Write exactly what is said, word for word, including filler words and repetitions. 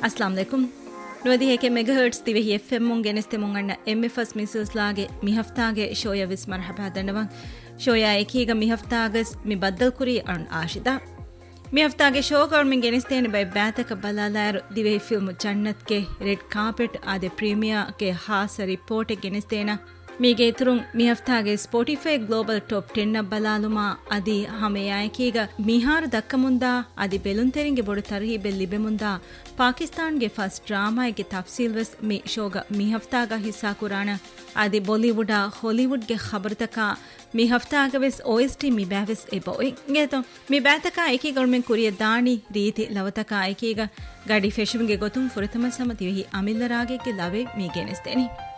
अस्सलाम वालेकुम ನುವದಿ ಹೇಕೆ megahertz ದಿವೆ FM ಮುಂ ಗೆನೆಸ್ತೆ ಮುಂ ಅಣ್ಣ ಎಂಎಫ್ಎಸ್ ಮಿಸಸ್ ಲಾಗೆ ಮಿ ಹಫ್ತಾಗೆ ಶೋಯ ವಿಸ್ ಮರ್ಹಬಾ ದನ್ನವಂ ಶೋಯ ಏಕೀಗ ಮಿ ಹಫ್ತಾಗಸ್ ಮಿ ಬದ್ದಲ್ ಕುರಿ ಅನ್ ಆಶಿತಾ ಮಿ ಹಫ್ತಾಗೆ ಶೋಗೌರ್ ಮಿಂ ಗೆನೆಸ್ತೇನೆ ಬೈ ಬ್ಯಾತಕ ಬಲಾಲಾರು ದಿವೆ ಫಿಲ್ಮ್ ಜನ್ನತ್ಗೆ ರೆಡ್ ಕಾರ್ಪೆಟ್ ಆದೆ ಪ್ರೀಮಿಯರ್ ಗೆ ಹಾಸ ರಿಪೋರ್ಟ್ ಗೆನೆಸ್ತೇನ ಮೀಗೆ ತುರುಂ ಮಿ ಹಫ್ತಾಗೆ ಸ್ಪೋಟಿಫೈ ಗ್ಲೋಬಲ್ ಟಾಪ್ ಟೆನ್ ನ ಬಲಾಲುಮಾ ಅದಿ ಹಮೆ ಯಾಯಕೀಗ ಮಿಹಾರು ದಕ್ಕ ಮುಂದಾ ಅದಿ ಬೆಲುಂತೆರಿಂಗೆ ಬೊಡು ತರಹಿ ಬೆಲ್ ಲಿಬೆ ಮುಂದಾ ಪಾಕಿಸ್ತಾನ್ಗೆ ಫಸ್ಟ್ ಡ್ರಾಮಾಗೆ ತಫ್ಸೀಲ್ ವೆಸ್ ಮಿ ಶೋಗ ಮಿ ಹಫ್ತಾಗ ಹಿಸ್ಸಾ ಕುರಾಣ ಅದಿ ಬಾಲಿವುಡ್ ಹಾಲಿವುಡ್ಗೆ ಖಬರ್ತಕ ಮಿ ಹಫ್ತಾಗ ವೆಸ್ ಓಎಸ್ಟಿ ಮಿ ಬ್ಯಾವೆಸ್ ಎಬೋಯ್ ಗೆತೋ ಮಿ ಬ್ಯಾತಕ ಐಕಿ ಗೌರ್ಮೆಂಟ್ ಕುರಿಯ ದಾಣಿ ರೀತಿ ಲವತಕ ಐಕೀಗ ಗಾಡಿ ಫೆಶನ್ಗೆ ಗೊತ್ತುಂ ಫುರತಮ ಸಮತಿವಿ ಅಮಿಲ್ಲರಾಗೆಗೆ ಲವೆ ಮೀಗೆನೆಸ್ತೇನಿ